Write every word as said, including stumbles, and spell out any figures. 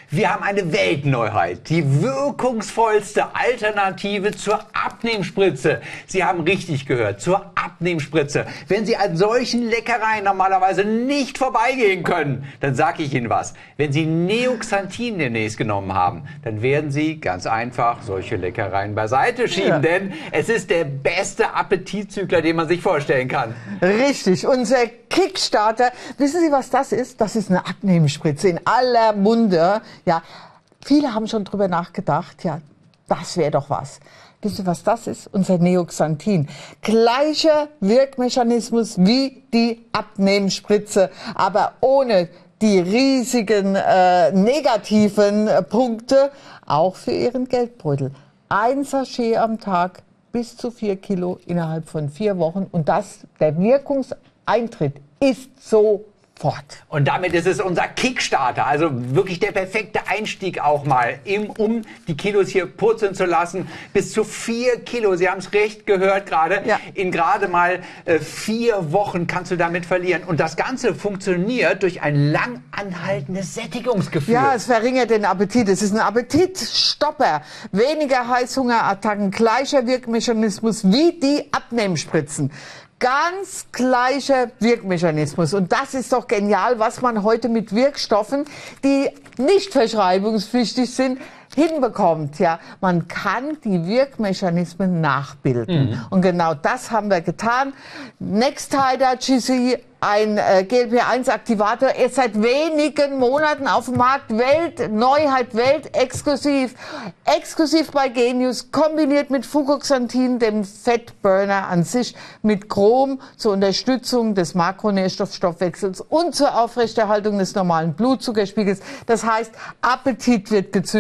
Wir haben eine Weltneuheit, die wirkungsvollste Alternative zur Abnehmspritze. Sie haben richtig gehört, zur Abnehmspritze. Wenn Sie an solchen Leckereien normalerweise nicht vorbeigehen können, dann sage ich Ihnen was. Wenn Sie Neoxanthin demnächst genommen haben, dann werden Sie ganz einfach solche Leckereien beiseite schieben, ja. Denn es ist der beste Appetitzügler, den man sich vorstellen kann. Richtig, unser Kickstarter. Wissen Sie, was das ist? Das ist eine Abnehmspritze in aller Munde. Ja, viele haben schon drüber nachgedacht. Ja, das wäre doch was. Wissen Sie, was das ist? Unser Neoxanthin. Gleicher Wirkmechanismus wie die Abnehmspritze, aber ohne die riesigen äh, negativen äh, Punkte, auch für Ihren Geldbeutel. Ein Sachet am Tag, bis zu vier Kilo innerhalb von vier Wochen. Und das, der Wirkungseintritt ist sofort. Und damit ist es unser Kickstarter, also wirklich der perfekte Einstieg auch mal, im, um die Kilos hier purzeln zu lassen. Bis zu vier Kilo, Sie haben es recht gehört gerade, ja. In gerade mal äh, vier Wochen kannst du damit verlieren. Und das Ganze funktioniert durch ein lang anhaltendes Sättigungsgefühl. Ja, es verringert den Appetit. Es ist ein Appetitstopper. Weniger Heißhungerattacken, gleicher Wirkmechanismus wie die Abnehmspritzen. Ganz gleicher Wirkmechanismus. Und das ist doch genial, was man heute mit Wirkstoffen, die nicht verschreibungspflichtig sind, hinbekommt. Ja, man kann die Wirkmechanismen nachbilden. Mhm. Und genau das haben wir getan. Nextida G C, ein äh, G L P eins Aktivator, ist seit wenigen Monaten auf dem Markt. Welt, Neuheit, Weltexklusiv. Exklusiv bei Genius, kombiniert mit Fucoxanthin, dem Fettburner an sich, mit Chrom zur Unterstützung des Makronährstoffstoffwechsels und zur Aufrechterhaltung des normalen Blutzuckerspiegels. Das heißt, Appetit wird gezügelt.